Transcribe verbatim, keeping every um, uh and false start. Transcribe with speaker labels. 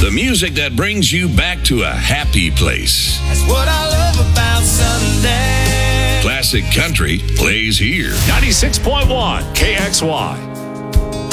Speaker 1: The music that brings you back to a happy place.
Speaker 2: That's what I love about Sunday.
Speaker 1: Classic country plays here.
Speaker 3: ninety-six point one K X Y.